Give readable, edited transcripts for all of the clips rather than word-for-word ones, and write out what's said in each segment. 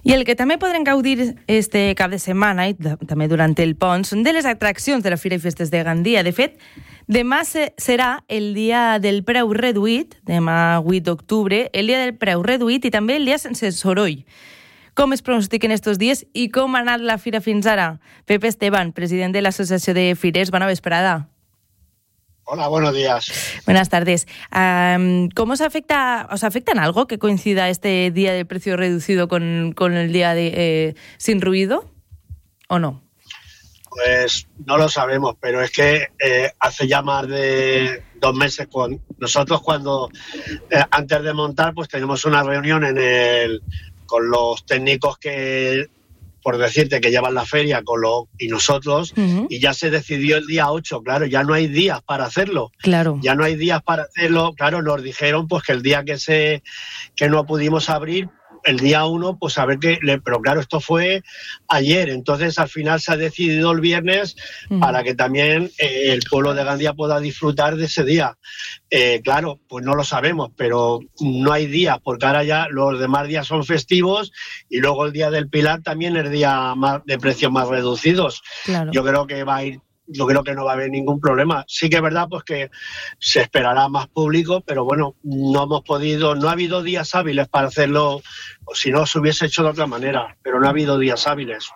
I el que també podrem gaudir este cap de setmana i també durant el pont són de les atraccions de la Fira i Festes de Gandia. De fet, demà serà el dia del preu reduït, demà 8 d'octubre, el dia del preu reduït i també el dia sense soroll. Com es pronostiquen estos dies i com ha anat la fira fins ara? Pepe Esteban, president de l'Associació de Firers, bona vesprada. Hola, buenos días. Buenas tardes. ¿Cómo os afecta en algo que coincida este día de precio reducido con el día de sin ruido o no? Pues no lo sabemos, pero es que hace ya más de 2 meses con nosotros cuando antes de montar pues tenemos una reunión con los técnicos que, por decirte, que llevan la feria y nosotros, y ya se decidió el día 8, claro, ya no hay días para hacerlo. Claro. Ya no hay días para hacerlo, claro, nos dijeron pues que el día que no pudimos abrir, el día 1, pues a ver qué... Pero claro, esto fue ayer, entonces al final se ha decidido el viernes para que también el pueblo de Gandia pueda disfrutar de ese día. Claro, pues no lo sabemos, pero no hay días, porque ahora ya los demás días son festivos y luego el día del Pilar también es día de precios más reducidos. Claro. Yo creo que no va a haber ningún problema. Sí que es verdad pues que se esperará más público, pero bueno, no ha habido días hábiles para hacerlo, o si no se hubiese hecho de otra manera, pero no ha habido días hábiles.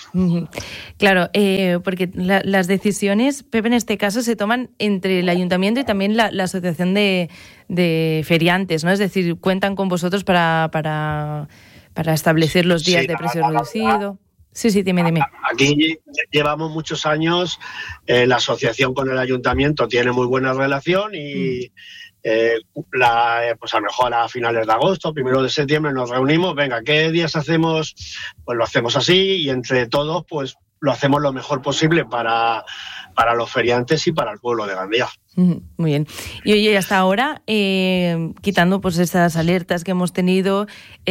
Claro, porque las decisiones, Pepe, en este caso se toman entre el ayuntamiento y también la asociación de feriantes, ¿no? Es decir, cuentan con vosotros para establecer los días de precio reducido. Sí, dime. Aquí llevamos muchos años, la asociación con el ayuntamiento tiene muy buena relación y pues a lo mejor a finales de agosto, 1 de septiembre nos reunimos, venga, ¿qué días hacemos? Pues lo hacemos así y entre todos pues lo hacemos lo mejor posible para los feriantes y para el pueblo de Gandia. Muy bien. Y oye, hasta ahora, quitando pues estas alertas que hemos tenido,